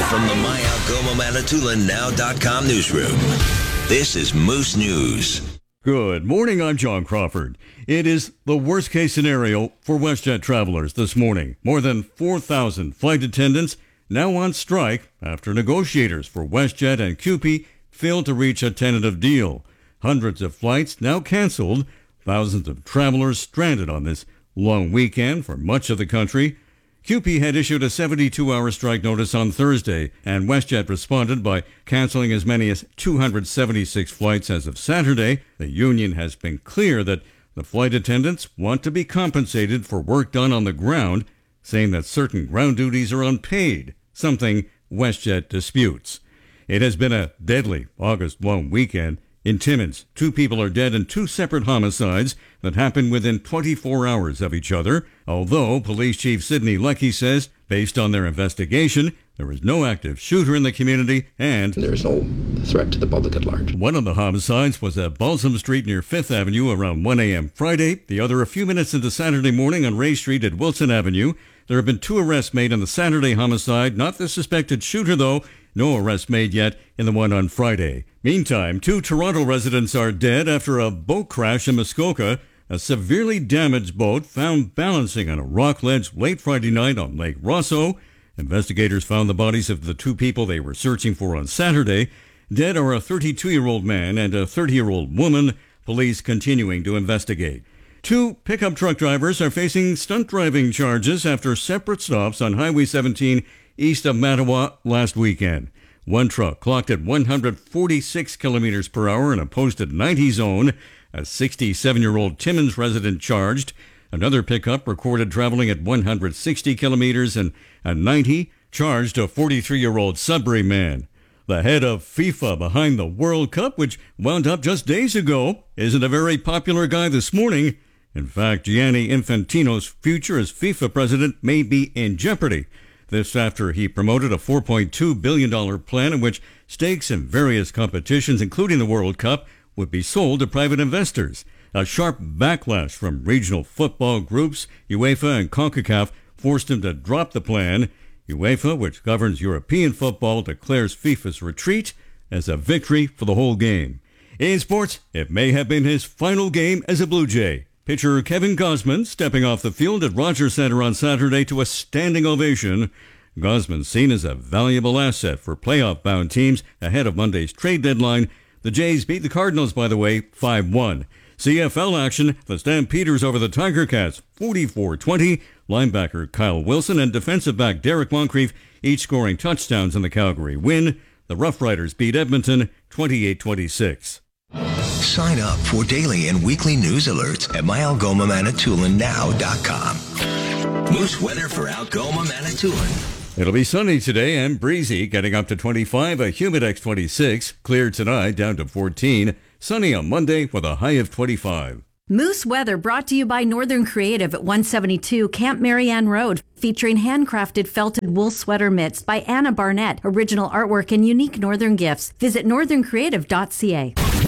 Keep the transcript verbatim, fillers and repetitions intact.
from the My Algoma Manitoulin Now dot com newsroom, this is Moose News. Good morning, I'm John Crawford. It is the worst case scenario for WestJet travelers this morning. More than four thousand flight attendants now on strike after negotiators for WestJet and C U P E failed to reach a tentative deal. Hundreds of flights now canceled, thousands of travelers stranded on this long weekend for much of the country. C U P E had issued a seventy-two hour strike notice on Thursday, and WestJet responded by canceling as many as two hundred seventy-six flights as of Saturday. The union has been clear that the flight attendants want to be compensated for work done on the ground, saying that certain ground duties are unpaid, something WestJet disputes. It has been a deadly August long weekend. In Timmins, two people are dead in two separate homicides that happened within twenty-four hours of each other, although Police Chief Sidney Leckie says, based on their investigation, there was no active shooter in the community and there is no threat to the public at large. One of the homicides was at Balsam Street near Fifth Avenue around one a.m. Friday, the other a few minutes into Saturday morning on Ray Street at Wilson Avenue. There have been two arrests made in the Saturday homicide, not the suspected shooter though. No arrests made yet in the one on Friday. Meantime, two Toronto residents are dead after a boat crash in Muskoka. A severely damaged boat found balancing on a rock ledge late Friday night on Lake Rosso. Investigators found the bodies of the two people they were searching for on Saturday. Dead are a thirty-two-year-old man and a thirty-year-old woman. Police continuing to investigate. Two pickup truck drivers are facing stunt driving charges after separate stops on Highway seventeen east of Mattawa last weekend. One truck clocked at one hundred forty-six kilometers per hour in a posted ninety zone. A sixty-seven-year-old Timmins resident charged. Another pickup recorded traveling at one hundred sixty kilometers and at ninety charged a forty-three-year-old Sudbury man. The head of FIFA behind the World Cup, which wound up just days ago, isn't a very popular guy this morning. In fact, Gianni Infantino's future as FIFA president may be in jeopardy. This after he promoted a four point two billion dollars plan in which stakes in various competitions, including the World Cup, would be sold to private investors. A sharp backlash from regional football groups, UEFA and CONCACAF, forced him to drop the plan. UEFA, which governs European football, declares FIFA's retreat as a victory for the whole game. In sports, it may have been his final game as a Blue Jay. Pitcher Kevin Gausman stepping off the field at Rogers Centre on Saturday to a standing ovation. Gausman seen as a valuable asset for playoff-bound teams ahead of Monday's trade deadline. The Jays beat the Cardinals, by the way, five one. C F L action, the Stampeders over the Tiger Cats, forty-four twenty. Linebacker Kyle Wilson and defensive back Derek Moncrief each scoring touchdowns in the Calgary win. The Rough Riders beat Edmonton twenty-eight twenty-six. Sign up for daily and weekly news alerts at My Algoma Manitoulin Now dot com. Moose weather for Algoma Manitoulin. It'll be sunny today and breezy, getting up to twenty-five, a humid X twenty-six. Clear tonight, down to fourteen. Sunny on Monday with a high of twenty-five. Moose Weather brought to you by Northern Creative at one seventy-two Camp Marianne Road, featuring handcrafted felted wool sweater mitts by Anna Barnett, original artwork and unique Northern gifts. Visit northern creative dot c a.